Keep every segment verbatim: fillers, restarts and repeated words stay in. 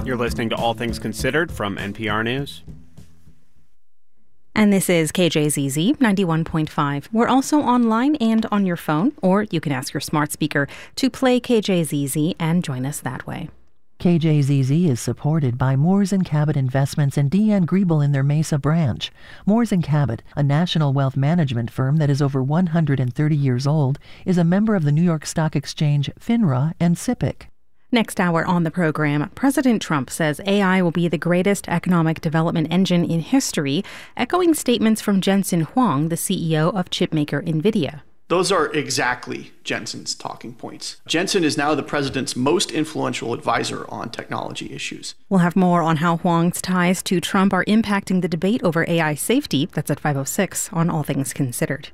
You're listening to All Things Considered from N P R News. And this is K J Z Z ninety-one point five. We're also online and on your phone, or you can ask your smart speaker to play K J Z Z and join us that way. K J Z Z is supported by Moores and Cabot Investments and Deanne Griebel in their Mesa branch. Moores and Cabot, a national wealth management firm that is over one hundred thirty years old, is a member of the New York Stock Exchange, FINRA, and SIPC. Next hour on the program, President Trump says A I will be the greatest economic development engine in history, echoing statements from Jensen Huang, the C E O of chipmaker NVIDIA. Those are exactly Jensen's talking points. Jensen is now the president's most influential advisor on technology issues. We'll have more on how Huang's ties to Trump are impacting the debate over A I safety. That's at five oh six on All Things Considered.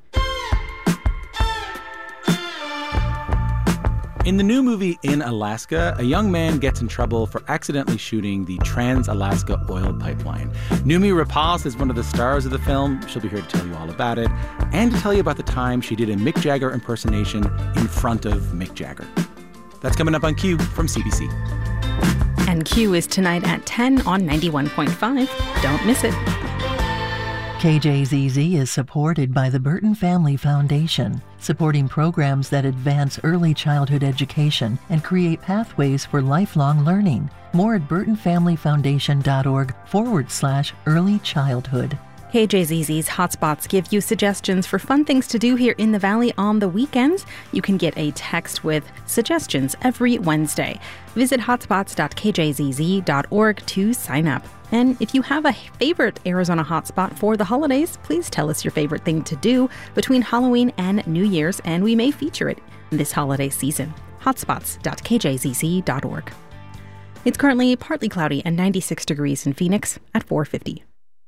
In the new movie In Alaska, a young man gets in trouble for accidentally shooting the Trans-Alaska oil pipeline. Noomi Rapace is one of the stars of the film. She'll be here to tell you all about it and to tell you about the time she did a Mick Jagger impersonation in front of Mick Jagger. That's coming up on Q from C B C. And Q is tonight at ten on ninety-one point five. Don't miss it. K J Z Z is supported by the Burton Family Foundation, supporting programs that advance early childhood education and create pathways for lifelong learning. More at burtonfamilyfoundation.org forward slash early childhood. K J Z Z's Hotspots give you suggestions for fun things to do here in the Valley on the weekends. You can get a text with suggestions every Wednesday. Visit hotspots dot k j z z dot org to sign up. And if you have a favorite Arizona hotspot for the holidays, please tell us your favorite thing to do between Halloween and New Year's, and we may feature it this holiday season. hotspots dot k j z z dot org. It's currently partly cloudy and ninety-six degrees in Phoenix at four fifty.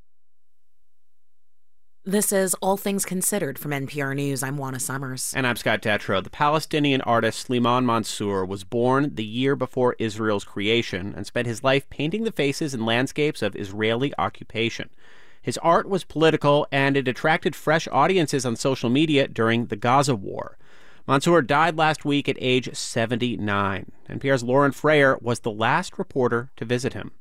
This is All Things Considered from N P R News. I'm Juana Summers. And I'm Scott Detrow. The Palestinian artist Slimane Mansour was born the year before Israel's creation and spent his life painting the faces and landscapes of Israeli occupation. His art was political, and it attracted fresh audiences on social media during the Gaza war. Mansour died last week at age seventy-nine. N P R's Lauren Frayer was the last reporter to visit him.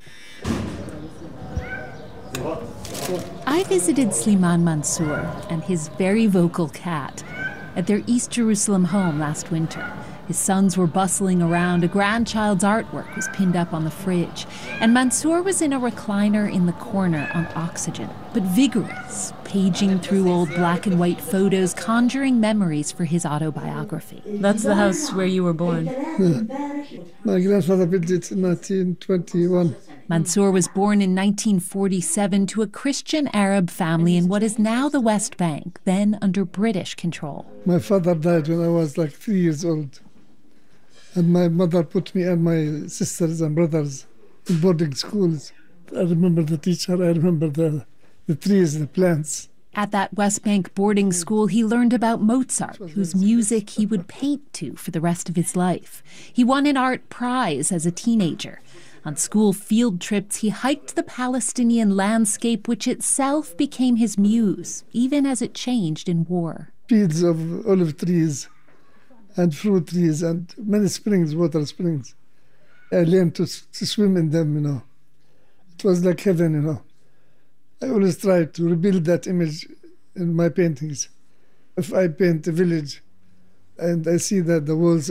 I visited Slimane Mansour and his very vocal cat at their East Jerusalem home last winter. His sons were bustling around, a grandchild's artwork was pinned up on the fridge, and Mansour was in a recliner in the corner on oxygen, but vigorous, paging through old black and white photos, conjuring memories for his autobiography. That's the house where you were born. Yeah. My grandfather built it in nineteen twenty-one. Mansour was born in nineteen forty-seven to a Christian Arab family in what is now the West Bank, then under British control. My father died when I was like three years old. And my mother put me and my sisters and brothers in boarding schools. I remember the teacher, I remember the, the trees, the plants. At that West Bank boarding school, he learned about Mozart, whose music he would paint to for the rest of his life. He won an art prize as a teenager. On school field trips, he hiked the Palestinian landscape, which itself became his muse, even as it changed in war. Fields of olive trees and fruit trees and many springs, water springs. I learned to, to swim in them, you know. It was like heaven, you know. I always try to rebuild that image in my paintings. If I paint a village and I see that the walls